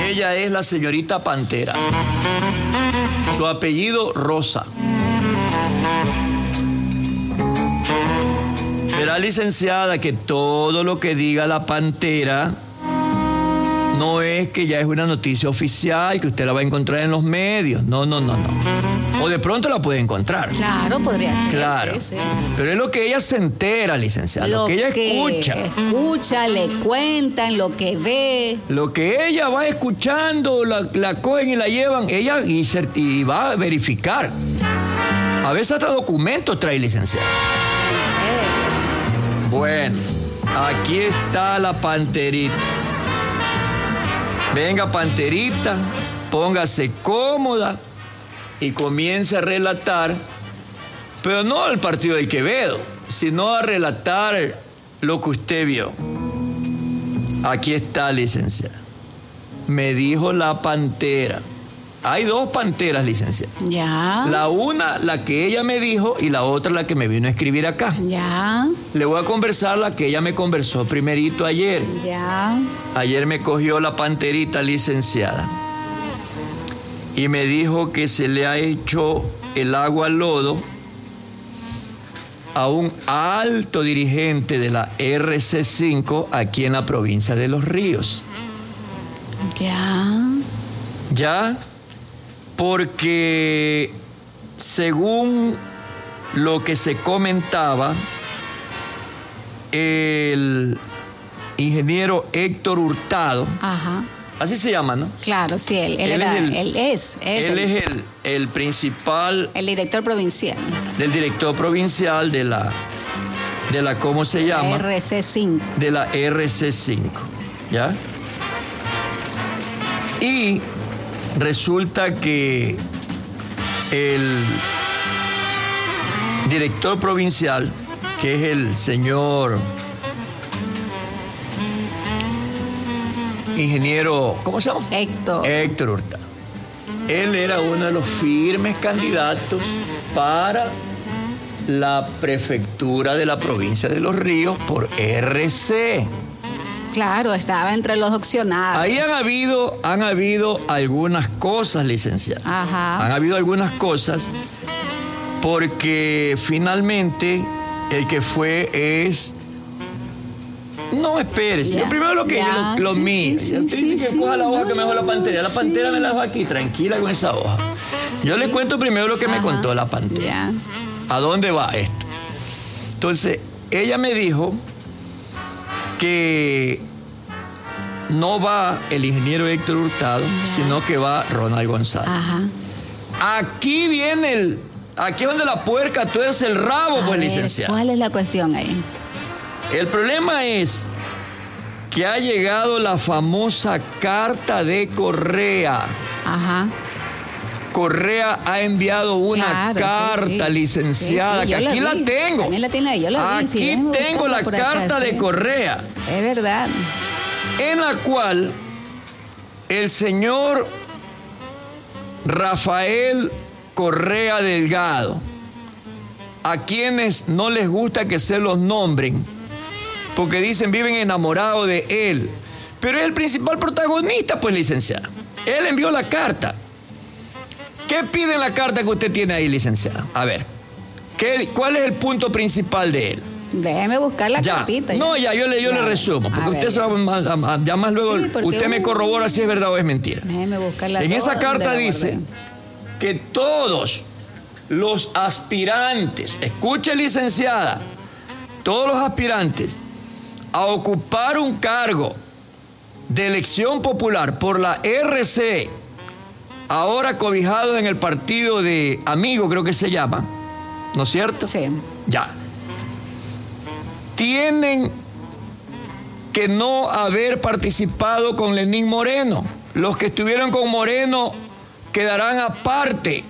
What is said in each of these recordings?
Ella es la señorita Pantera. Su apellido, Rosa. Verá, licenciada, que todo lo que diga la Pantera no es que ya es una noticia oficial, que usted la va a encontrar en los medios. No. O de pronto la puede encontrar. Claro, podría ser. Claro. Sí. Pero es lo que ella se entera, licenciada. Lo que ella escucha. Escucha, le cuentan, lo que ve. Lo que ella va escuchando, la cogen y la llevan, ella y va a verificar. A veces hasta documentos trae, licenciada. Bueno, aquí está la Panterita. Venga, Panterita, póngase cómoda y comience a relatar, pero no al partido del Quevedo, sino a relatar lo que usted vio. Aquí está, licenciada. Me dijo la Pantera. Hay dos panteras, licenciada. Ya. La una, la que ella me dijo, y la otra, la que me vino a escribir acá. Ya. Le voy a conversar la que ella me conversó primerito ayer. Ya. Ayer me cogió la Panterita, licenciada, y me dijo que se le ha hecho el agua al lodo a un alto dirigente de la RC5 aquí en la provincia de Los Ríos. Ya, porque según lo que se comentaba, el ingeniero Héctor Hurtado, Ajá. así se llama, ¿no? Claro, sí, él es el principal, el director provincial del director provincial de la ¿cómo se llama? RC5. De la RC5, ¿ya? Y resulta que el director provincial, que es el señor ingeniero, ¿cómo se llama? Héctor Hurtado. Él era uno de los firmes candidatos para la prefectura de la provincia de Los Ríos por RC. Claro, estaba entre los opcionados. Ahí han habido algunas cosas, licenciada. Ajá. Han habido algunas cosas porque finalmente el que fue es... No, espérese. Yo primero lo mío. Usted dice que coja la hoja que me dejó la Pantera. La Pantera me la dejó aquí, tranquila con esa hoja. Yo le cuento primero lo que me contó la Pantera. ¿A dónde va esto? Entonces, ella me dijo que no va el ingeniero Héctor Hurtado, sino que va Ronald González. Ajá. Aquí viene aquí es donde la puerca tuerce el rabo, pues, licenciado. ¿Cuál es la cuestión ahí? El problema es que ha llegado la famosa carta de Correa. Ajá. Correa ha enviado una carta, licenciada, que aquí la tengo. También la tiene ahí, yo la vi. Aquí tengo la carta de Correa. Es verdad. En la cual el señor Rafael Correa Delgado, a quienes no les gusta que se los nombren, porque dicen viven enamorados de él, pero es el principal protagonista, pues, licenciada. Él envió la carta. ¿Qué pide en la carta que usted tiene ahí, licenciada? A ver, ¿cuál es el punto principal de él? Déjeme buscar la cartita. No, yo le resumo, porque usted se va ya más luego, usted me corrobora si es verdad o es mentira. Déjeme buscarla. En esa carta dice que todos los aspirantes, escuche, licenciada, todos los aspirantes a ocupar un cargo de elección popular por la RC, ahora cobijados en el partido de Amigo, creo que se llama, ¿no es cierto? Sí. Ya. Tienen que no haber participado con Lenín Moreno. Los que estuvieron con Moreno quedarán aparte.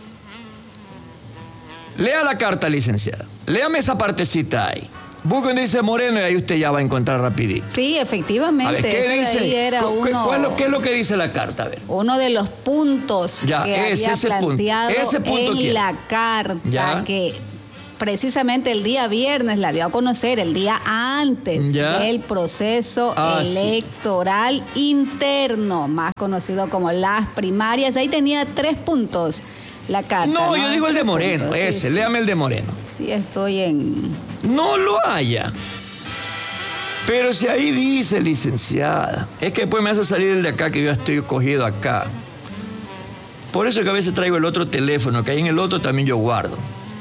Lea la carta, licenciada. Léame esa partecita ahí. Busque donde dice Moreno y ahí usted ya va a encontrar rapidito. Sí, efectivamente. A ver, ¿qué dice? ¿Qué es lo que dice la carta? A ver. Uno de los puntos que había planteado ese punto en la carta, que precisamente el día viernes la dio a conocer, el día antes del proceso electoral interno, más conocido como las primarias. Ahí tenía 3 puntos la carta. No, yo digo el de Moreno, puntos, ese, sí, léame el de Moreno. Sí, estoy en... No lo haya. Pero si ahí dice, licenciada, es que después me hace salir el de acá, que yo estoy cogido acá. Por eso que a veces traigo el otro teléfono, que ahí en el otro también yo guardo.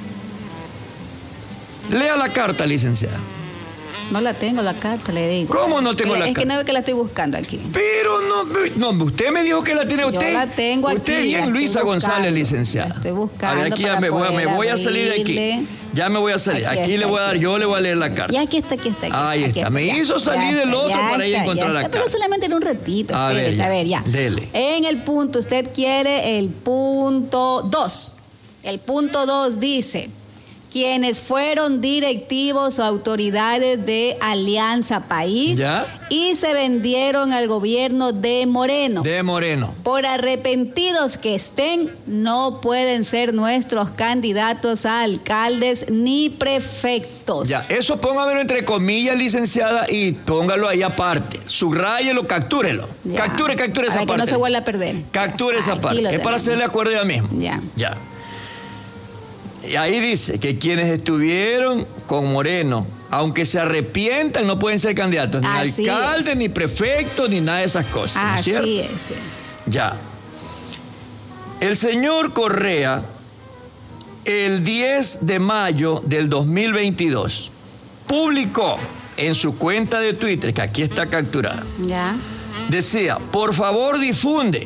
Lea la carta, licenciada. No la tengo la carta, le digo. ¿Cómo no tengo la carta? Es que no es que la estoy buscando aquí. Pero no, usted me dijo que la tiene usted. Yo la tengo aquí. Usted bien, Luisa González, licenciada. La estoy buscando. A ver, aquí me voy a salir de aquí. Ya me voy a salir. Aquí le voy a dar, yo le voy a leer la carta. Y aquí está. Ahí está. Me hizo salir del otro para ir a encontrar la carta. Pero solamente en un ratito. A ver, ya. Dele. En el punto, usted quiere el punto 2. El punto 2 dice: quienes fueron directivos o autoridades de Alianza País y se vendieron al gobierno de Moreno. Por arrepentidos que estén, no pueden ser nuestros candidatos a alcaldes ni prefectos. Ya, eso póngamelo entre comillas, licenciada, y póngalo ahí aparte. Subráyelo, captúrelo. Capture esa parte. Para que no se vuelva a perder. Capture esa parte. Es para hacerle acuerdo ya mismo. Ya. Y ahí dice que quienes estuvieron con Moreno, aunque se arrepientan, no pueden ser candidatos, ni alcaldes, ni prefectos, ni nada de esas cosas. ¿No es cierto? Así es. Ya. El señor Correa, el 10 de mayo del 2022, publicó en su cuenta de Twitter, que aquí está capturada, decía: por favor, difunde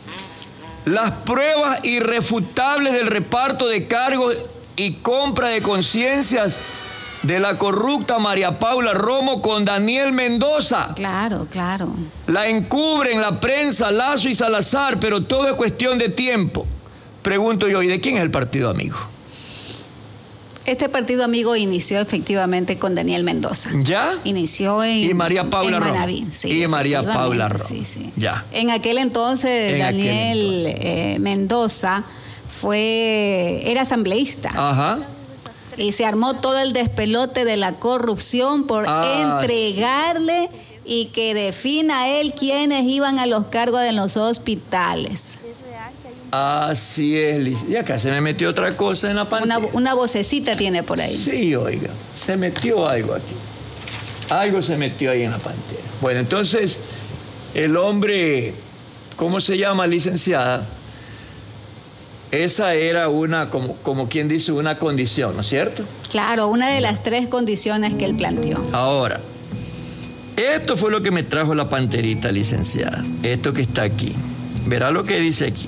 las pruebas irrefutables del reparto de cargos y compra de conciencias de la corrupta María Paula Romo con Daniel Mendoza. Claro. La encubren la prensa, Lazo y Salazar, pero todo es cuestión de tiempo. Pregunto yo, ¿y de quién es el partido amigo? Este partido amigo inició efectivamente con Daniel Mendoza. ¿Ya? Inició en... Y María Paula Romo. Manaví, sí, y María Paula Romo. Sí. Ya. En aquel entonces, Daniel Mendoza era asambleísta. Y se armó todo el despelote de la corrupción por entregarle y que defina él quiénes iban a los cargos de los hospitales. Así es, Liz. Y acá se me metió otra cosa en la pantalla. Una vocecita tiene por ahí. Sí, oiga, se metió algo aquí. Algo se metió ahí en la pantalla. Bueno, entonces, el hombre, ¿cómo se llama, licenciada? Esa era una, como quien dice, una condición, ¿no es cierto? Claro, una de las 3 condiciones que él planteó. Ahora, esto fue lo que me trajo la panterita, licenciada. Esto que está aquí. Verá lo que dice aquí.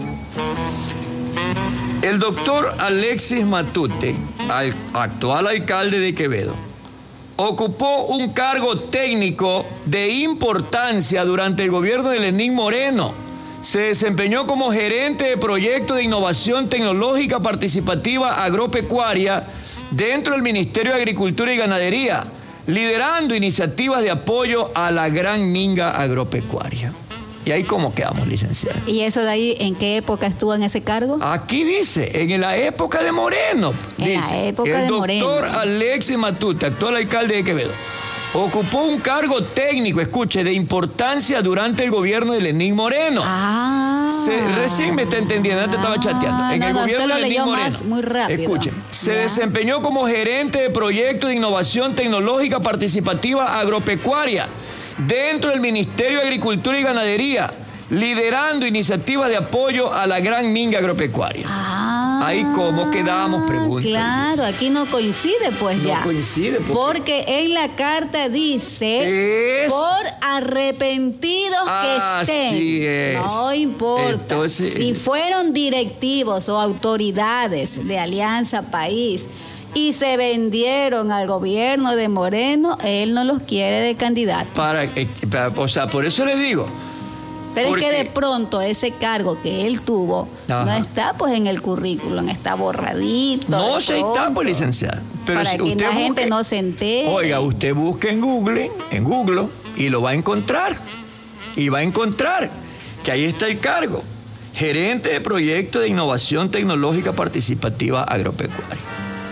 El doctor Alexis Matute, actual alcalde de Quevedo, ocupó un cargo técnico de importancia durante el gobierno de Lenín Moreno. Se desempeñó como gerente de proyecto de innovación tecnológica participativa agropecuaria dentro del Ministerio de Agricultura y Ganadería, liderando iniciativas de apoyo a la gran minga agropecuaria. ¿Y ahí cómo quedamos, licenciada? ¿Y eso de ahí en qué época estuvo en ese cargo? Aquí dice, en la época de Moreno. La época de Moreno. El doctor Alexis Matute, actual alcalde de Quevedo, ocupó un cargo técnico, escuche, de importancia durante el gobierno de Lenín Moreno. Recién me está entendiendo, antes estaba chateando. En el gobierno de Lenín Moreno. Muy rápido. Escuchen, se desempeñó como gerente de proyecto de innovación tecnológica participativa agropecuaria dentro del Ministerio de Agricultura y Ganadería, liderando iniciativas de apoyo a la gran minga agropecuaria. Ahí cómo quedamos, pregunto. Claro, aquí no coincide, pues ya. No coincide. Porque en la carta dice, por arrepentidos que estén. Así es. No importa. Entonces, si fueron directivos o autoridades de Alianza País y se vendieron al gobierno de Moreno, él no los quiere de candidatos. O sea, por eso le digo. Pero es que de pronto ese cargo que él tuvo no está pues en el currículum, está borradito. No se está, pues, licenciada. Pero para si que usted la gente no se entere. Oiga, usted busque en Google, y lo va a encontrar. Y va a encontrar que ahí está el cargo. Gerente de proyecto de innovación tecnológica participativa agropecuaria.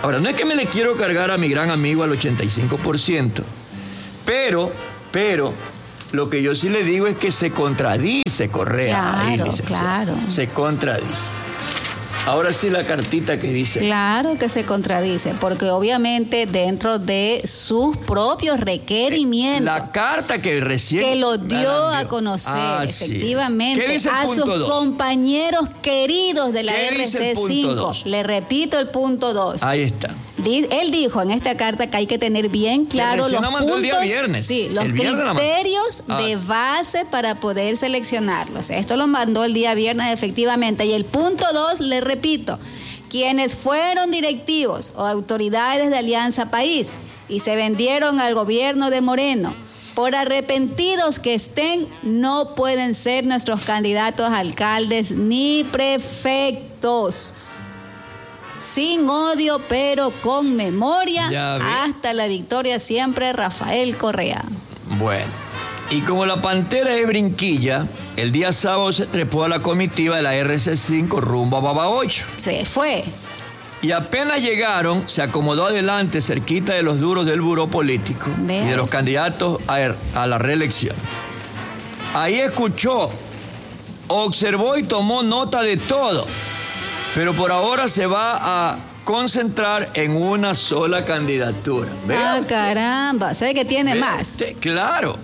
Ahora, no es que me le quiero cargar a mi gran amigo al 85%, pero, lo que yo sí le digo es que se contradice Correa. Claro, claro. Se contradice. Ahora sí la cartita que dice. Claro que se contradice, porque obviamente dentro de sus propios requerimientos. La carta que recién. Que lo dio a conocer, efectivamente, sí. a sus compañeros queridos de la RC5. 5. Le repito el punto 2. Ahí está. Él dijo en esta carta que hay que tener bien claro los puntos, el día viernes. Sí, los criterios de base para poder seleccionarlos. Esto lo mandó el día viernes efectivamente. Y el punto 2, le repito, quienes fueron directivos o autoridades de Alianza País y se vendieron al gobierno de Moreno, por arrepentidos que estén, no pueden ser nuestros candidatos a alcaldes ni prefectos. Sin odio, pero con memoria, hasta la victoria siempre, Rafael Correa. Bueno, y como la pantera es brinquilla, el día sábado se trepó a la comitiva de la RC5 rumbo a Babahoyo. Se fue. Y apenas llegaron, se acomodó adelante, cerquita de los duros del buró político y de los candidatos a la reelección. Ahí escuchó, observó y tomó nota de todo. Pero por ahora se va a concentrar en una sola candidatura. ¿Vea? Ah, caramba, ¿sabe que tiene más? Claro.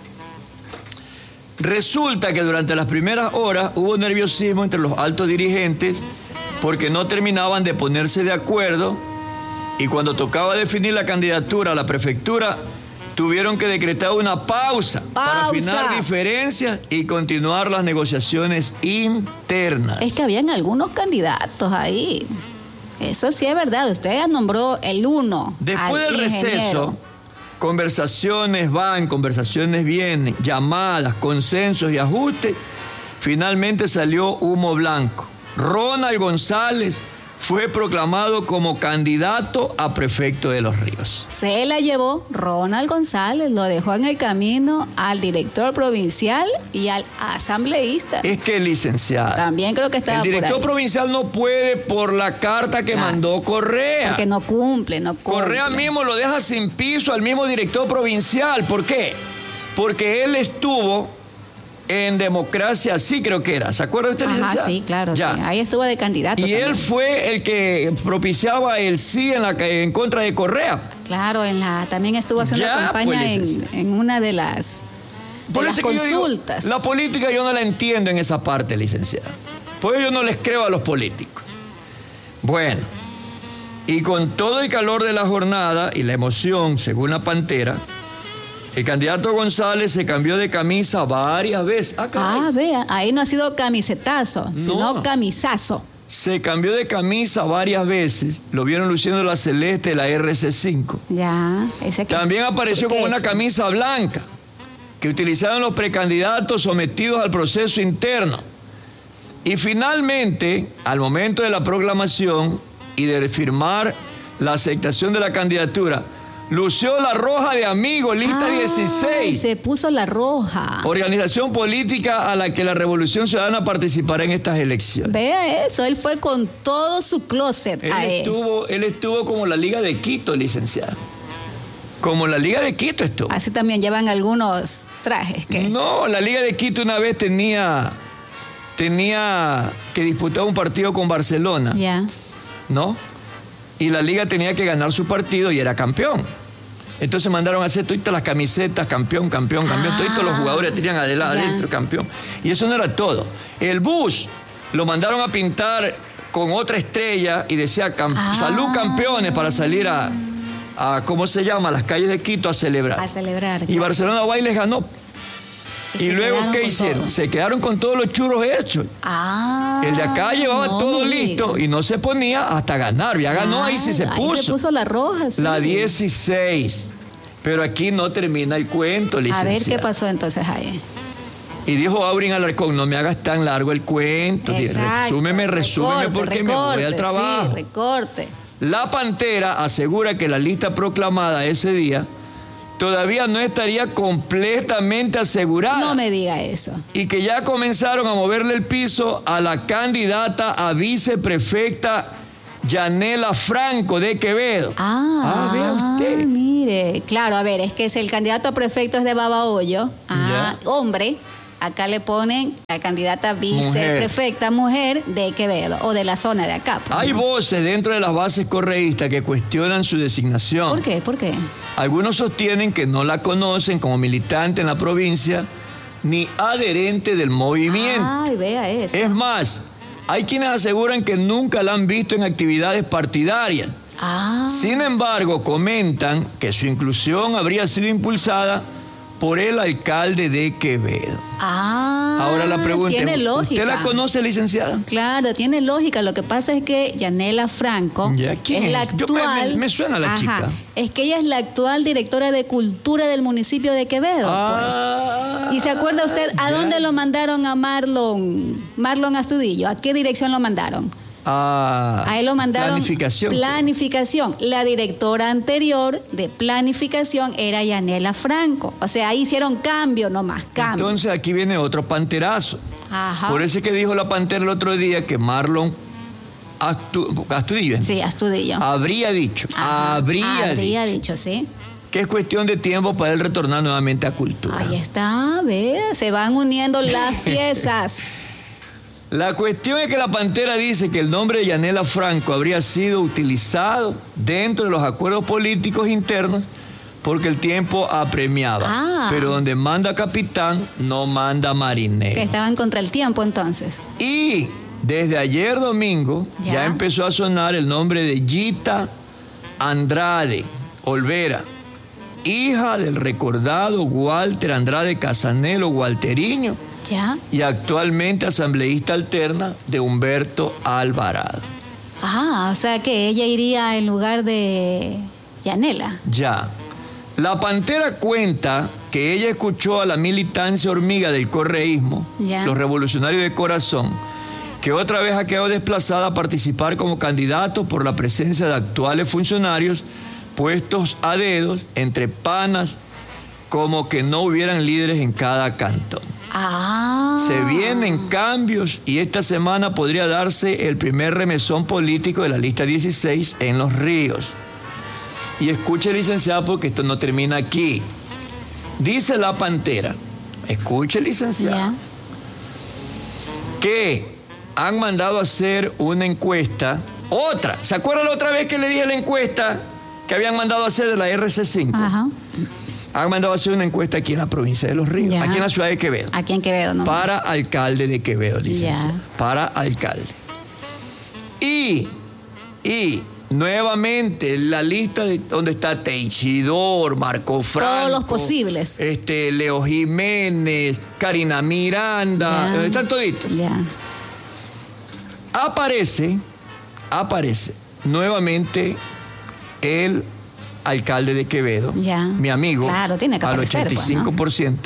Resulta que durante las primeras horas hubo nerviosismo entre los altos dirigentes porque no terminaban de ponerse de acuerdo y cuando tocaba definir la candidatura a la prefectura tuvieron que decretar una pausa para afinar diferencias y continuar las negociaciones internas. Es que habían algunos candidatos ahí. Eso sí es verdad. Usted nombró el uno. Después del receso, conversaciones van, conversaciones vienen, llamadas, consensos y ajustes. Finalmente salió humo blanco. Ronald González fue proclamado como candidato a prefecto de Los Ríos. Se la llevó Ronald González, lo dejó en el camino al director provincial y al asambleísta. Es que licenciado. También creo que estaba por ahí. El director provincial no puede por la carta que mandó Correa. Porque no cumple. Correa mismo lo deja sin piso al mismo director provincial. ¿Por qué? Porque él estuvo en Democracia, sí creo que era. ¿Se acuerda usted, licenciado? Sí, claro. Sí. Ahí estuvo de candidato. Y también. Él fue el que propiciaba el sí en contra de Correa. Claro, también estuvo haciendo campaña en una de las consultas. Digo, la política yo no la entiendo en esa parte, licenciado. Por eso yo no les creo a los políticos. Bueno, y con todo el calor de la jornada y la emoción, según la pantera, el candidato González se cambió de camisa varias veces. Vea, ahí no ha sido camisetazo, sino camisazo. Se cambió de camisa varias veces. Lo vieron luciendo la celeste de la RC5. Ya, también apareció con una camisa blanca que utilizaron los precandidatos sometidos al proceso interno. Y finalmente, al momento de la proclamación y de firmar la aceptación de la candidatura, lució la roja de Amigos, lista 16. Se puso la roja. Organización política a la que la Revolución Ciudadana participará en estas elecciones. Vea eso, él fue con todo su closet. Él estuvo como la Liga de Quito, licenciado. Como la Liga de Quito estuvo. Así también llevan algunos trajes. No, la Liga de Quito una vez tenía que disputar un partido con Barcelona. Ya. ¿No? Y la liga tenía que ganar su partido y era campeón. Entonces mandaron a hacer todas las camisetas, campeón. Todos los jugadores tenían adentro, campeón. Y eso no era todo. El bus lo mandaron a pintar con otra estrella y decía salud campeones para salir a ¿cómo se llama? A las calles de Quito a celebrar. Y Barcelona va y les ganó. Y luego, ¿qué hicieron? Todo. Se quedaron con todos los churros hechos. El de acá llevaba todo listo y no se ponía hasta ganar. Ya ganó, ahí sí se puso. Ahí se puso la roja, sí. La 16. Pero aquí no termina el cuento, licenciado. A ver qué pasó entonces ahí. Y dijo Aurin Alarcón, no me hagas tan largo el cuento. Resúmeme porque me voy al trabajo. Sí, recorte. La Pantera asegura que la lista proclamada ese día todavía no estaría completamente asegurada. No me diga eso. Y que ya comenzaron a moverle el piso a la candidata a viceprefecta Yanela Franco de Quevedo. Vea usted. Mire, claro, a ver, es que si el candidato a prefecto es de Babahoyo, hombre, acá le ponen la candidata viceprefecta mujer de Quevedo o de la zona de acá. Hay voces dentro de las bases correístas que cuestionan su designación. ¿Por qué? ¿Por qué? Algunos sostienen que no la conocen como militante en la provincia ni adherente del movimiento. Ay, vea eso. Es más, hay quienes aseguran que nunca la han visto en actividades partidarias. Sin embargo, comentan que su inclusión habría sido impulsada por el alcalde de Quevedo. Ahora la pregunta, tiene lógica. ¿Usted la conoce, licenciada? Claro, tiene lógica. Lo que pasa es que Yanela Franco ¿Quién es la actual... me suena la chica. Es que ella es la actual directora de Cultura del municipio de Quevedo. Pues. ¿Y se acuerda usted a dónde lo mandaron a Marlon Astudillo? ¿A qué dirección lo mandaron? A él lo mandaron planificación. La directora anterior de planificación era Yanela Franco. O sea, ahí hicieron cambio, no más cambio. Entonces aquí viene otro panterazo. Por eso es que dijo la pantera el otro día que Marlon Astudillo. Sí, Astudillo. Habría dicho. Habría dicho, sí. Que es cuestión de tiempo para él retornar nuevamente a Cultura. Ahí está, vea, se van uniendo las piezas. La cuestión es que la pantera dice que el nombre de Yanela Franco habría sido utilizado dentro de los acuerdos políticos internos porque el tiempo apremiaba. Pero donde manda capitán, no manda marinero. Que estaban contra el tiempo entonces. Y desde ayer domingo ya empezó a sonar el nombre de Gita Andrade Olvera, hija del recordado Walter Andrade Casanelo Walteriño. Y actualmente asambleísta alterna de Humberto Alvarado. O sea que ella iría en lugar de Yanela. La pantera cuenta que ella escuchó a la militancia hormiga del correísmo, los revolucionarios de corazón, que otra vez ha quedado desplazada a participar como candidato por la presencia de actuales funcionarios puestos a dedos entre panas, como que no hubieran líderes en cada cantón. Se vienen cambios y esta semana podría darse el primer remesón político de la lista 16 en Los Ríos. Y escuche, licenciado, porque esto no termina aquí. Dice la pantera, escuche, licenciado, que han mandado a hacer una encuesta, otra. ¿Se acuerda la otra vez que le dije la encuesta que habían mandado a hacer de la RC5? Han mandado a hacer una encuesta aquí en la provincia de Los Ríos, aquí en la ciudad de Quevedo. Aquí en Quevedo, ¿no? Para alcalde de Quevedo, licenciado. Para alcalde. Y nuevamente la lista de donde está Teixidor, Marco Franco. Todos los posibles. Leo Jiménez, Karina Miranda, donde están toditos. Aparece nuevamente el alcalde de Quevedo, mi amigo, tiene que aparecer, al 85%.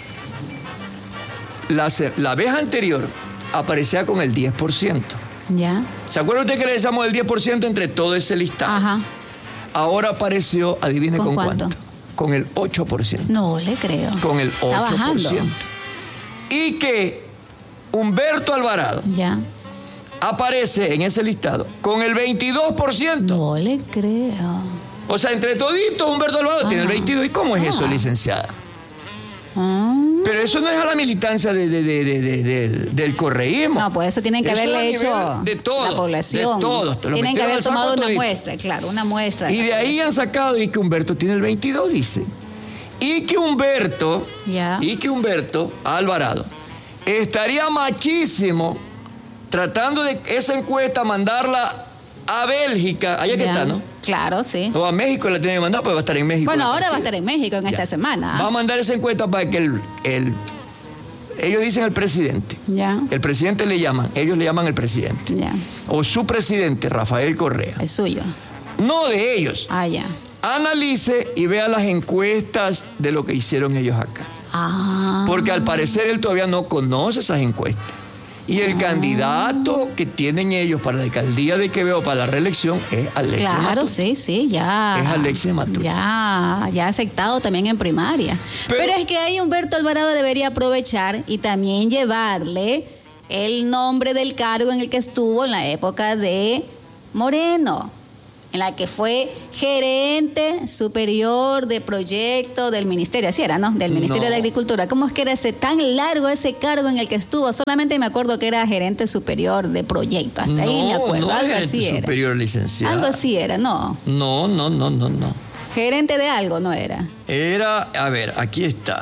Pues, ¿no? La vez anterior aparecía con el 10%. ¿Se acuerda usted que le decíamos el 10% entre todo ese listado? Ahora apareció, adivine con cuánto. Con el 8%. No le creo. Con el 8%. Bajando. Y que Humberto Alvarado aparece en ese listado con el 22%. No le creo. O sea, entre toditos Humberto Alvarado tiene el 22%. ¿Y cómo es eso, licenciada? Pero eso no es a la militancia del correísmo. No, pues eso tienen que haberle hecho de todos, la población. De todos. Tienen que haber tomado una muestra, claro, una muestra. Y de ahí han sacado y que Humberto tiene el 22%, dice. Y que Humberto Alvarado estaría machísimo tratando de esa encuesta mandarla a Bélgica, allá que está, ¿no? Claro, sí. O a México la tiene que mandar, pues va a estar en México. Bueno, ahora va a estar en México en esta semana. Va a mandar esa encuesta para que ellos dicen el presidente. El presidente ellos le llaman el presidente. O su presidente, Rafael Correa. El suyo. No de ellos. Analice y vea las encuestas de lo que hicieron ellos acá. Porque al parecer él todavía no conoce esas encuestas. Y el candidato que tienen ellos para la alcaldía de Quevedo, para la reelección, es Alexis Matute. Claro, sí, ya. Es Alexis Matute. Ya aceptado también en primaria. Pero es que ahí Humberto Alvarado debería aprovechar y también llevarle el nombre del cargo en el que estuvo en la época de Moreno, en la que fue gerente superior de proyecto del ministerio, así era, ¿no? Del Ministerio de Agricultura. ¿Cómo es que era tan largo ese cargo en el que estuvo? Solamente me acuerdo que era gerente superior de proyecto, hasta ahí me acuerdo, algo así era. Superior licenciado. Algo así era, ¿no? No. Gerente de algo, ¿no era? Era, a ver, aquí está.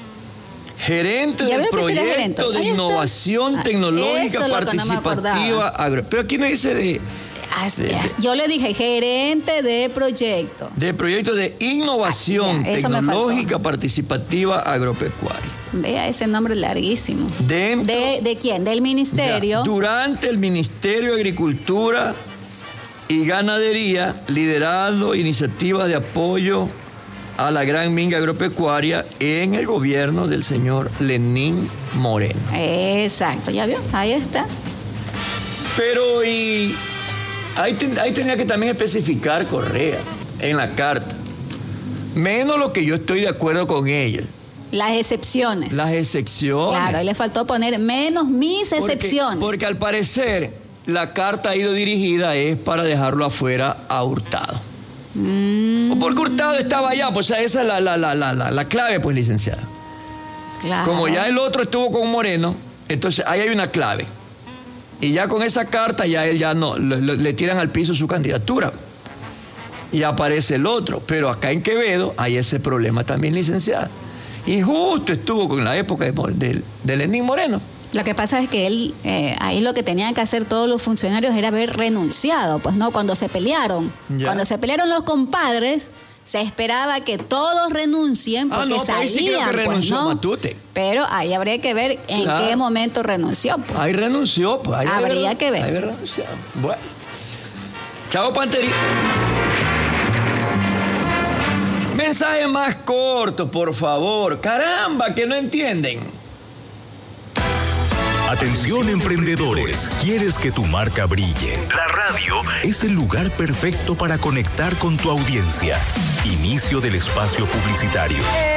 Gerente del proyecto de innovación tecnológica participativa agro. Pero aquí no dice de... Yo le dije gerente de proyecto. De proyecto de innovación tecnológica participativa agropecuaria. Vea ese nombre larguísimo. ¿De quién? Del ministerio. Ya, durante el Ministerio de Agricultura y Ganadería, liderando iniciativas de apoyo a la gran minga agropecuaria en el gobierno del señor Lenín Moreno. Exacto, ¿ya vio? Ahí está. Pero ahí tenía que también especificar Correa en la carta. Menos lo que yo estoy de acuerdo con ella. Las excepciones. Las excepciones. Claro, ahí le faltó poner menos mis excepciones. Porque al parecer la carta ha ido dirigida es para dejarlo afuera a Hurtado. O porque Hurtado estaba allá, pues esa es la clave, pues, licenciada. Claro. Como ya el otro estuvo con Moreno, entonces ahí hay una clave. Y ya con esa carta ya él ya no, le tiran al piso su candidatura. Y aparece el otro. Pero acá en Quevedo hay ese problema también, licenciada. Y justo estuvo con la época de Lenín Moreno. Lo que pasa es que él, ahí lo que tenían que hacer todos los funcionarios era haber renunciado, pues no, cuando se pelearon. Ya. Cuando se pelearon los compadres, se esperaba que todos renuncien porque salían, sí creo que renunció, pues, ¿no? Matute. Pero ahí habría que ver en qué momento renunció. Pues. Ahí renunció, pues. Habría que ver. Ahí renunció. Bueno. Chao, Panterito. Mensaje más corto, por favor. Caramba, que no entienden. Atención, emprendedores, ¿quieres que tu marca brille? La radio es el lugar perfecto para conectar con tu audiencia. Inicio del espacio publicitario.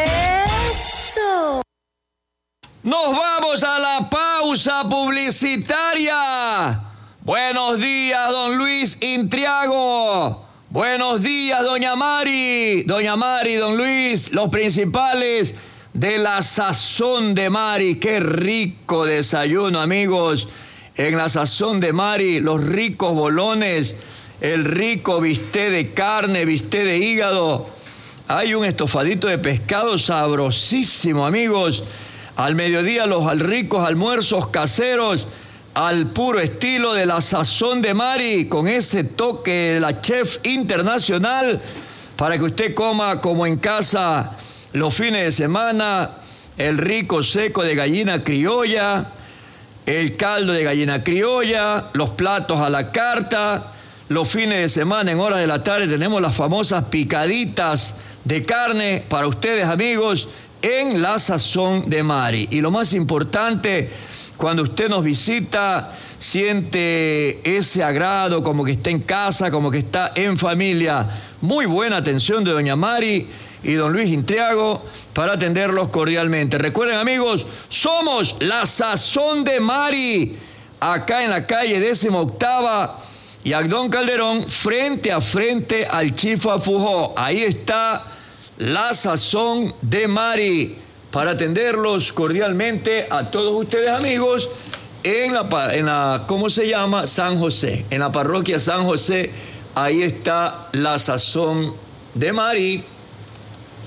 ¡Eso! Nos vamos a la pausa publicitaria. Buenos días, don Luis Intriago. Buenos días, doña Mari. Doña Mari, don Luis, los principales de la Sazón de Mari. Qué rico desayuno, amigos. En la Sazón de Mari, los ricos bolones, el rico bistec de carne, bistec de hígado. Hay un estofadito de pescado sabrosísimo, amigos. Al mediodía, los ricos almuerzos caseros al puro estilo de la Sazón de Mari, con ese toque de la chef internacional, para que usted coma como en casa. Los fines de semana, el rico seco de gallina criolla, el caldo de gallina criolla, los platos a la carta. Los fines de semana, en horas de la tarde, tenemos las famosas picaditas de carne para ustedes, amigos, en la Sazón de Mari. Y lo más importante, cuando usted nos visita, siente ese agrado, como que está en casa, como que está en familia. Muy buena atención de doña Mari y don Luis Intriago para atenderlos cordialmente. Recuerden, amigos, somos la Sazón de Mari, acá en la calle 18ª y Agdón Calderón, frente a frente al Chifa Fujó. Ahí está la Sazón de Mari para atenderlos cordialmente a todos ustedes, amigos, en la ¿cómo se llama? San José, en la parroquia San José. Ahí está la Sazón de Mari.